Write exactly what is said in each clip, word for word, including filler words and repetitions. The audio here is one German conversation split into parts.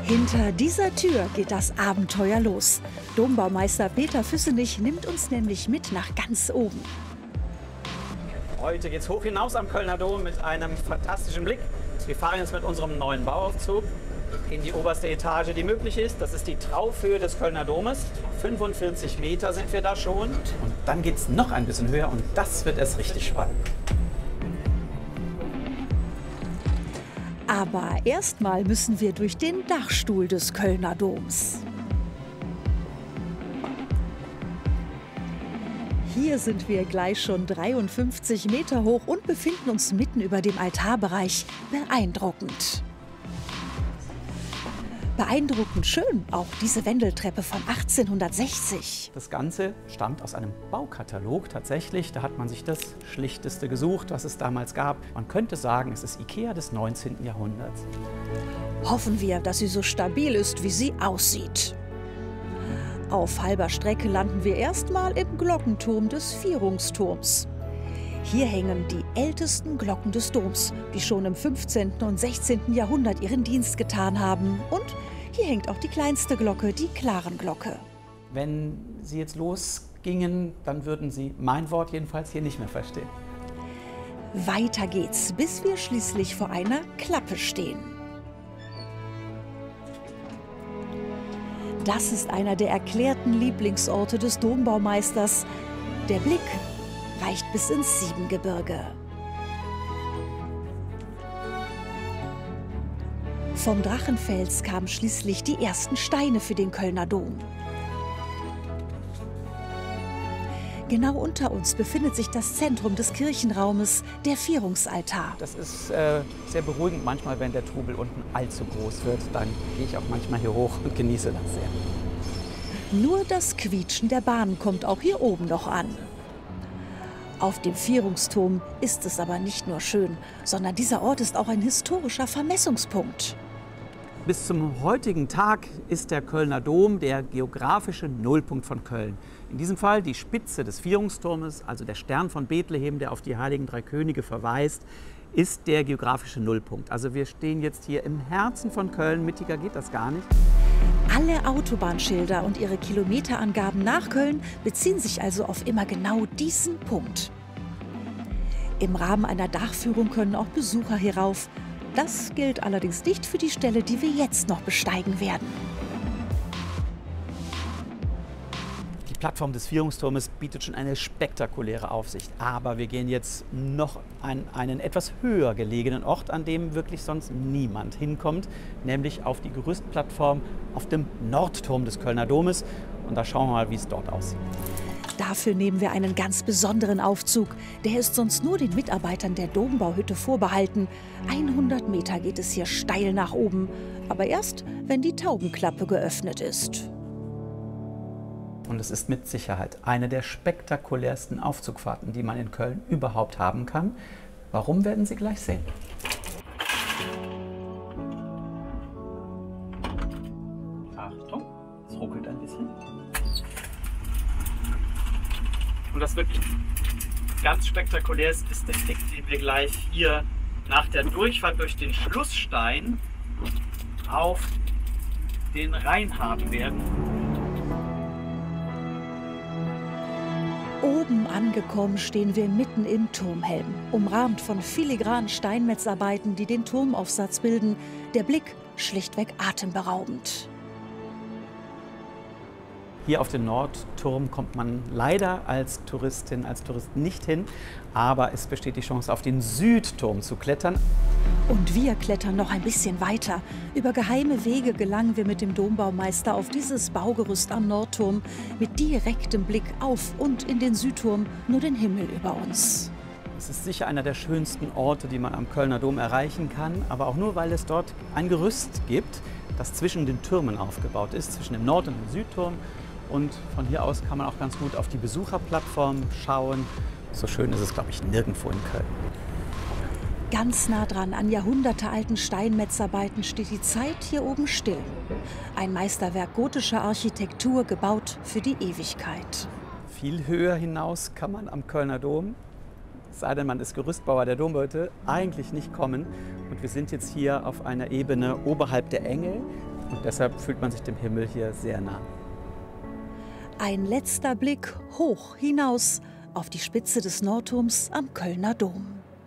Hinter dieser Tür geht das Abenteuer los. Dombaumeister Peter Füssenich nimmt uns nämlich mit nach ganz oben. Heute geht's hoch hinaus am Kölner Dom mit einem fantastischen Blick. Wir fahren jetzt mit unserem neuen Bauaufzug in die oberste Etage, die möglich ist. Das ist die Traufhöhe des Kölner Domes. fünfundvierzig Meter sind wir da schon. Und dann geht's noch ein bisschen höher und das wird erst richtig spannend. Aber erstmal müssen wir durch den Dachstuhl des Kölner Doms. Hier sind wir gleich schon dreiundfünfzig Meter hoch und befinden uns mitten über dem Altarbereich. Beeindruckend. Beeindruckend schön, auch diese Wendeltreppe von achtzehnhundertsechzig. Das Ganze stammt aus einem Baukatalog tatsächlich. Da hat man sich das Schlichteste gesucht, was es damals gab. Man könnte sagen, es ist Ikea des neunzehnten Jahrhunderts. Hoffen wir, dass sie so stabil ist, wie sie aussieht. Auf halber Strecke landen wir erstmal im Glockenturm des Vierungsturms. Hier hängen die ältesten Glocken des Doms, die schon im fünfzehnten und sechzehnten Jahrhundert ihren Dienst getan haben. Und hier hängt auch die kleinste Glocke, die Klarenglocke. Wenn Sie jetzt losgingen, dann würden Sie mein Wort jedenfalls hier nicht mehr verstehen. Weiter geht's, bis wir schließlich vor einer Klappe stehen. Das ist einer der erklärten Lieblingsorte des Dombaumeisters. Der Blick reicht bis ins Siebengebirge. Vom Drachenfels kamen schließlich die ersten Steine für den Kölner Dom. Genau unter uns befindet sich das Zentrum des Kirchenraumes, der Vierungsaltar. Das ist äh, sehr beruhigend manchmal, wenn der Trubel unten allzu groß wird. Dann gehe ich auch manchmal hier hoch und genieße das sehr. Nur das Quietschen der Bahn kommt auch hier oben noch an. Auf dem Vierungsturm ist es aber nicht nur schön, sondern dieser Ort ist auch ein historischer Vermessungspunkt. Bis zum heutigen Tag ist der Kölner Dom der geografische Nullpunkt von Köln. In diesem Fall die Spitze des Vierungsturmes, also der Stern von Bethlehem, der auf die heiligen drei Könige verweist, ist der geografische Nullpunkt. Also wir stehen jetzt hier im Herzen von Köln, mittiger geht das gar nicht. Alle Autobahnschilder und ihre Kilometerangaben nach Köln beziehen sich also auf immer genau diesen Punkt. Im Rahmen einer Dachführung können auch Besucher hierauf. Das gilt allerdings nicht für die Stelle, die wir jetzt noch besteigen werden. Die Plattform des Vierungsturmes bietet schon eine spektakuläre Aufsicht. Aber wir gehen jetzt noch an einen etwas höher gelegenen Ort, an dem wirklich sonst niemand hinkommt, nämlich auf die Gerüstplattform auf dem Nordturm des Kölner Domes. Und da schauen wir mal, wie es dort aussieht. Dafür nehmen wir einen ganz besonderen Aufzug. Der ist sonst nur den Mitarbeitern der Dombauhütte vorbehalten. hundert Meter geht es hier steil nach oben, aber erst, wenn die Taubenklappe geöffnet ist. Und es ist mit Sicherheit eine der spektakulärsten Aufzugfahrten, die man in Köln überhaupt haben kann. Warum, werden Sie gleich sehen. Achtung, es ruckelt ein bisschen. Und das wirklich ganz spektakulär ist, ist der Blick, den wir gleich hier nach der Durchfahrt durch den Schlussstein auf den Rhein haben werden. Oben angekommen stehen wir mitten im Turmhelm, umrahmt von filigranen Steinmetzarbeiten, die den Turmaufsatz bilden. Der Blick schlichtweg atemberaubend. Hier auf den Nordturm kommt man leider als Touristin, als Tourist nicht hin, aber es besteht die Chance, auf den Südturm zu klettern. Und wir klettern noch ein bisschen weiter. Über geheime Wege gelangen wir mit dem Dombaumeister auf dieses Baugerüst am Nordturm mit direktem Blick auf und in den Südturm, nur den Himmel über uns. Es ist sicher einer der schönsten Orte, die man am Kölner Dom erreichen kann, aber auch nur, weil es dort ein Gerüst gibt, das zwischen den Türmen aufgebaut ist, zwischen dem Nord- und dem Südturm. Und von hier aus kann man auch ganz gut auf die Besucherplattform schauen. So schön ist es, glaube ich, nirgendwo in Köln. Ganz nah dran an jahrhundertealten Steinmetzarbeiten steht die Zeit hier oben still. Ein Meisterwerk gotischer Architektur, gebaut für die Ewigkeit. Viel höher hinaus kann man am Kölner Dom, es sei denn, man ist Gerüstbauer der Dombauhütte, eigentlich nicht kommen. Und wir sind jetzt hier auf einer Ebene oberhalb der Engel. Und deshalb fühlt man sich dem Himmel hier sehr nah. Ein letzter Blick hoch hinaus auf die Spitze des Nordturms am Kölner Dom.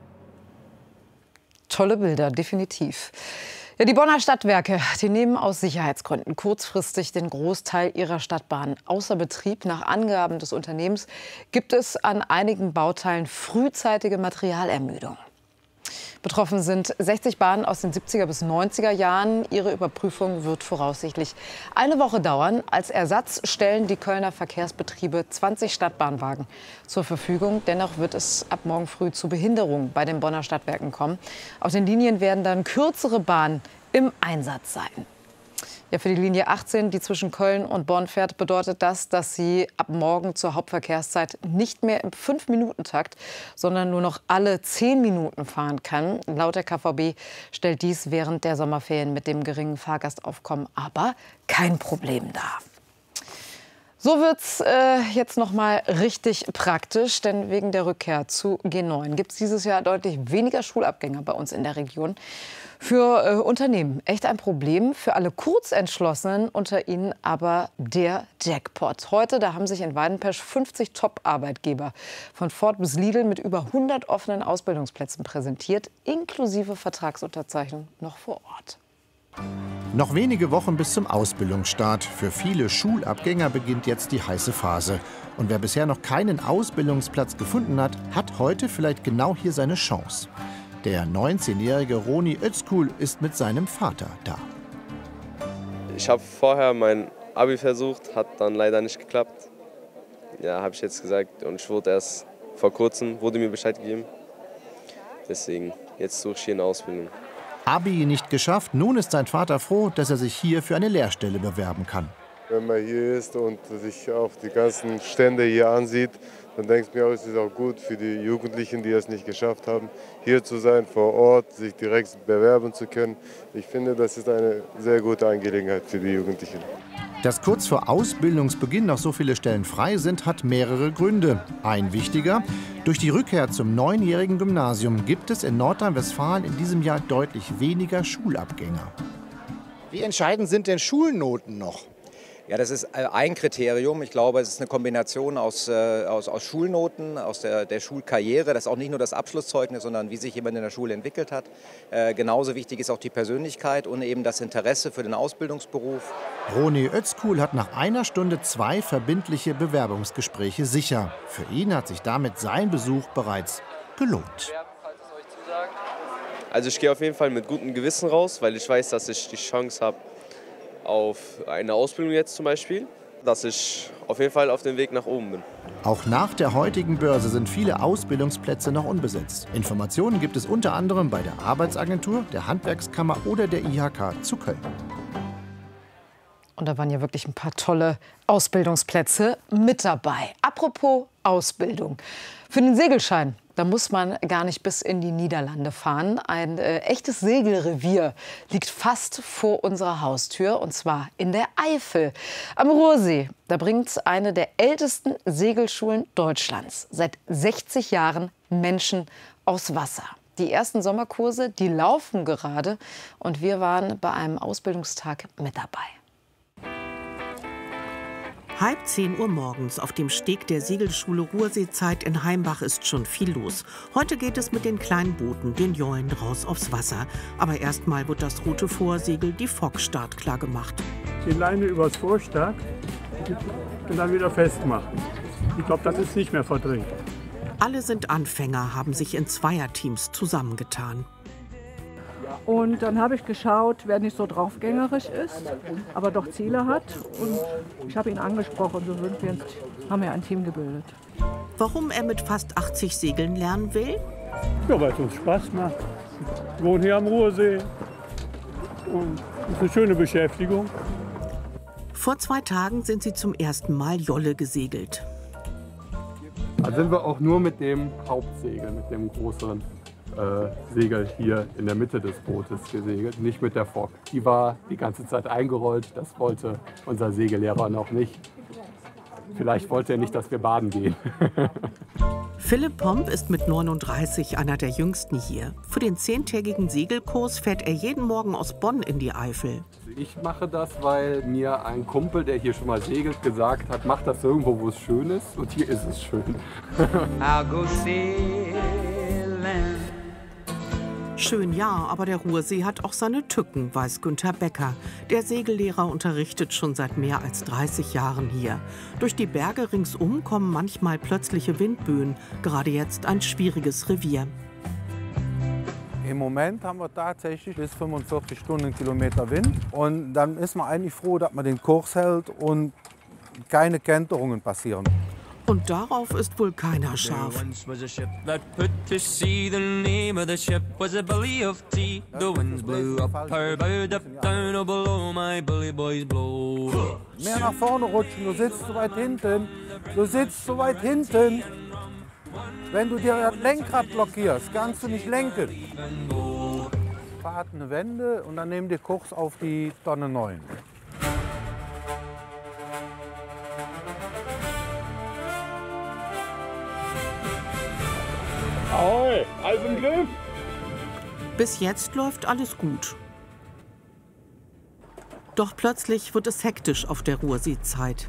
Tolle Bilder, definitiv. Ja, die Bonner Stadtwerke, die nehmen aus Sicherheitsgründen kurzfristig den Großteil ihrer Stadtbahnen außer Betrieb. Nach Angaben des Unternehmens gibt es an einigen Bauteilen frühzeitige Materialermüdung. Betroffen sind sechzig Bahnen aus den siebziger bis neunziger Jahren. Ihre Überprüfung wird voraussichtlich eine Woche dauern. Als Ersatz stellen die Kölner Verkehrsbetriebe zwanzig Stadtbahnwagen zur Verfügung. Dennoch wird es ab morgen früh zu Behinderungen bei den Bonner Stadtwerken kommen. Auf den Linien werden dann kürzere Bahnen im Einsatz sein. Ja, für die Linie achtzehn, die zwischen Köln und Bonn fährt, bedeutet das, dass sie ab morgen zur Hauptverkehrszeit nicht mehr im fünf Minuten Takt, sondern nur noch alle zehn Minuten fahren kann. Laut der K V B stellt dies während der Sommerferien mit dem geringen Fahrgastaufkommen aber kein Problem dar. So wird's äh, jetzt noch mal richtig praktisch, denn wegen der Rückkehr zu G neun gibt es dieses Jahr deutlich weniger Schulabgänger bei uns in der Region. Für äh, Unternehmen echt ein Problem, für alle Kurzentschlossenen unter ihnen aber der Jackpot. Heute, da haben sich in Weidenpesch fünfzig Top-Arbeitgeber von Ford bis Lidl mit über hundert offenen Ausbildungsplätzen präsentiert, inklusive Vertragsunterzeichnung noch vor Ort. Noch wenige Wochen bis zum Ausbildungsstart. Für viele Schulabgänger beginnt jetzt die heiße Phase. Und wer bisher noch keinen Ausbildungsplatz gefunden hat, hat heute vielleicht genau hier seine Chance. Der neunzehnjährige Roni Özkul ist mit seinem Vater da. Ich habe vorher mein Abi versucht, hat dann leider nicht geklappt. Ja, habe ich jetzt gesagt und ich wurde erst vor kurzem, wurde mir Bescheid gegeben. Deswegen, jetzt suche ich hier eine Ausbildung. Abi nicht geschafft, nun ist sein Vater froh, dass er sich hier für eine Lehrstelle bewerben kann. Wenn man hier ist und sich auch die ganzen Stände hier ansieht, dann denke ich mir auch, es ist auch gut für die Jugendlichen, die es nicht geschafft haben, hier zu sein, vor Ort, sich direkt bewerben zu können. Ich finde, das ist eine sehr gute Angelegenheit für die Jugendlichen. Dass kurz vor Ausbildungsbeginn noch so viele Stellen frei sind, hat mehrere Gründe. Ein wichtiger: Durch die Rückkehr zum neunjährigen Gymnasium gibt es in Nordrhein-Westfalen in diesem Jahr deutlich weniger Schulabgänger. Wie entscheidend sind denn Schulnoten noch? Ja, das ist ein Kriterium. Ich glaube, es ist eine Kombination aus, äh, aus, aus Schulnoten, aus der, der Schulkarriere. Das ist auch nicht nur das Abschlusszeugnis, sondern wie sich jemand in der Schule entwickelt hat. Äh, genauso wichtig ist auch die Persönlichkeit und eben das Interesse für den Ausbildungsberuf. Roni Özkul hat nach einer Stunde zwei verbindliche Bewerbungsgespräche sicher. Für ihn hat sich damit sein Besuch bereits gelohnt. Also ich gehe auf jeden Fall mit gutem Gewissen raus, weil ich weiß, dass ich die Chance habe auf eine Ausbildung jetzt zum Beispiel, dass ich auf jeden Fall auf dem Weg nach oben bin. Auch nach der heutigen Börse sind viele Ausbildungsplätze noch unbesetzt. Informationen gibt es unter anderem bei der Arbeitsagentur, der Handwerkskammer oder der I H K zu Köln. Und da waren ja wirklich ein paar tolle Ausbildungsplätze mit dabei. Apropos Ausbildung. Für den Segelschein, da muss man gar nicht bis in die Niederlande fahren. Ein äh, echtes Segelrevier liegt fast vor unserer Haustür, und zwar in der Eifel. Am Ruhrsee, da bringt eine der ältesten Segelschulen Deutschlands seit sechzig Jahren Menschen aus Wasser. Die ersten Sommerkurse, die laufen gerade, und wir waren bei einem Ausbildungstag mit dabei. Halb zehn Uhr morgens auf dem Steg der Segelschule Ruhrseezeit in Heimbach ist schon viel los. Heute geht es mit den kleinen Booten, den Jollen, raus aufs Wasser. Aber erstmal wird das rote Vorsegel, die Fock, startklar gemacht. Die Leine übers Vorstag und dann wieder festmachen. Ich glaube, das ist nicht mehr verdrängt. Alle sind Anfänger, haben sich in Zweierteams zusammengetan. Und dann habe ich geschaut, wer nicht so draufgängerisch ist, aber doch Ziele hat. Und ich habe ihn angesprochen, so sind wir, haben wir ein Team gebildet. Warum er mit fast achtzig Segeln lernen will? Ja, weil es uns Spaß macht. Wir wohnen hier am Ruhrsee und es ist eine schöne Beschäftigung. Vor zwei Tagen sind sie zum ersten Mal Jolle gesegelt. Da sind wir auch nur mit dem Hauptsegel, mit dem größeren äh, Segel hier in der Mitte des Bootes gesegelt, nicht mit der Fock. Die war die ganze Zeit eingerollt, das wollte unser Segellehrer noch nicht. Vielleicht wollte er nicht, dass wir baden gehen. Philipp Pomp ist mit neununddreißig einer der jüngsten hier. Für den zehntägigen Segelkurs fährt er jeden Morgen aus Bonn in die Eifel. Ich mache das, weil mir ein Kumpel, der hier schon mal segelt, gesagt hat, mach das irgendwo, wo es schön ist. Und hier ist es schön. I'll go sailing. Schön ja, aber der Ruhrsee hat auch seine Tücken, weiß Günther Becker. Der Segellehrer unterrichtet schon seit mehr als dreißig Jahren hier. Durch die Berge ringsum kommen manchmal plötzliche Windböen, gerade jetzt ein schwieriges Revier. Im Moment haben wir tatsächlich bis fünfundvierzig Stundenkilometer Wind. Und dann ist man eigentlich froh, dass man den Kurs hält und keine Kenterungen passieren. Und darauf ist wohl keiner scharf. Mehr nach vorne rutschen, du sitzt so weit hinten, du sitzt so weit hinten. Wenn du dir das Lenkrad blockierst, kannst du nicht lenken. Fahrt eine Wende und dann nehmen wir Kurs auf die Tonne neun. Ahoi, alles im Griff? Bis jetzt läuft alles gut. Doch plötzlich wird es hektisch auf der Ruhrseezeit.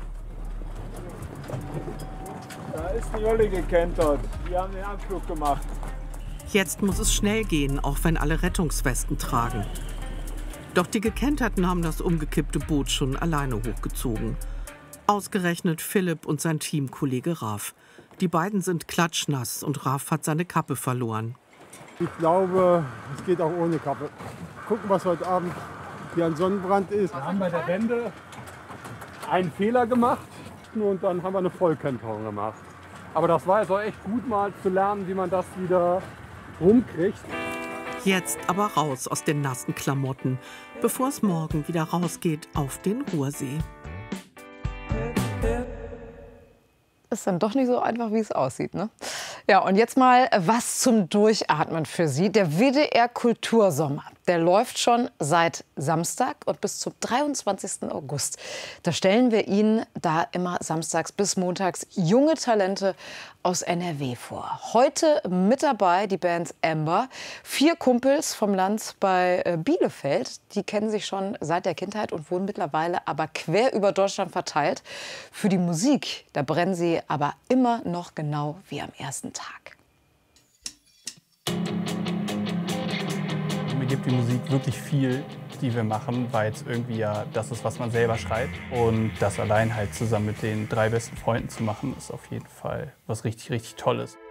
Da ist die Jolle gekentert. Die haben den Abflug gemacht. Jetzt muss es schnell gehen, auch wenn alle Rettungswesten tragen. Doch die Gekenterten haben das umgekippte Boot schon alleine hochgezogen. Ausgerechnet Philipp und sein Teamkollege Raf. Die beiden sind klatschnass und Raf hat seine Kappe verloren. Ich glaube, es geht auch ohne Kappe. Gucken, was heute Abend hier ein Sonnenbrand ist. Wir haben bei der Wende einen Fehler gemacht und dann haben wir eine Vollkenterung gemacht. Aber das war jetzt auch echt gut, mal zu lernen, wie man das wieder rumkriegt. Jetzt aber raus aus den nassen Klamotten, bevor es morgen wieder rausgeht auf den Ruhrsee. Ist dann doch nicht so einfach, wie es aussieht, ne? Ja, und jetzt mal was zum Durchatmen für Sie. Der W D R Kultursommer, der läuft schon seit Samstag und bis zum dreiundzwanzigsten August. Da stellen wir Ihnen da immer samstags bis montags junge Talente aus N R W vor. Heute mit dabei die Band Amber. Vier Kumpels vom Land bei Bielefeld. Die kennen sich schon seit der Kindheit und wohnen mittlerweile aber quer über Deutschland verteilt. Für die Musik, da brennen sie aber immer noch genau wie am ersten Tag. Mir gibt die Musik wirklich viel, die wir machen, weil es irgendwie ja das ist, was man selber schreibt. Und das allein halt zusammen mit den drei besten Freunden zu machen, ist auf jeden Fall was richtig, richtig Tolles.